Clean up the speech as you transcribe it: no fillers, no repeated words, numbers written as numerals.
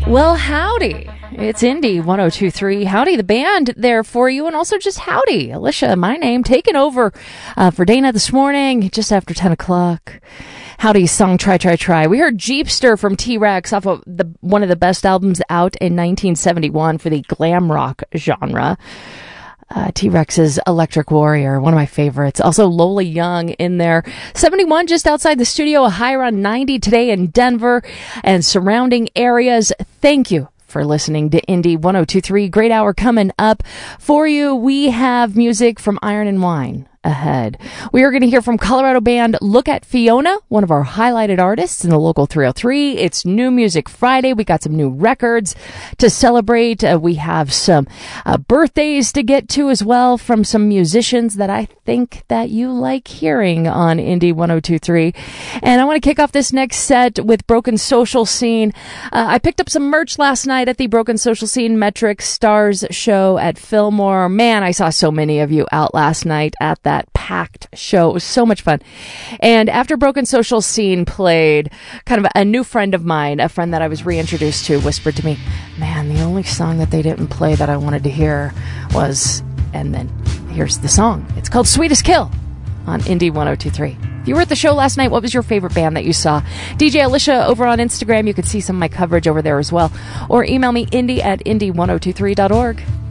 Well, howdy. It's Indie 102.3. Howdy, the band there for you, and also just howdy. Alicia, my name, taking over for Dana this morning, just after 10 o'clock. Howdy's song Try, Try, Try. We heard Jeepster from T-Rex off of one of the best albums out in 1971 for the glam rock genre. T-Rex's Electric Warrior, one of my favorites. Also Lola Young in there. 71 just outside the studio, a high around 90 today in Denver and surrounding areas. Thank you for listening to Indie 102.3. Great hour coming up for you. We have music from Iron and Wine ahead. We are going to hear from Colorado band Look at Fiona, one of our highlighted artists in the local 303. It's New Music Friday. We got some new records to celebrate. We have some birthdays to get to as well from some musicians that I think that you like hearing on Indie 102.3. And I want to kick off this next set with Broken Social Scene. I picked up some merch last night at the Broken Social Scene Metric Stars show at Fillmore. Man, I saw so many of you out last night at that packed show. It was so much fun. And after Broken Social Scene played, kind of a new friend of mine, a friend that I was reintroduced to, whispered to me, man, the only song that they didn't play that I wanted to hear was, and then here's the song. It's called Sweetest Kill on Indie 102.3. If you were at the show last night, what was your favorite band that you saw? DJ Alicia over on Instagram. You could see some of my coverage over there as well. Or email me, indie@indie1023.org.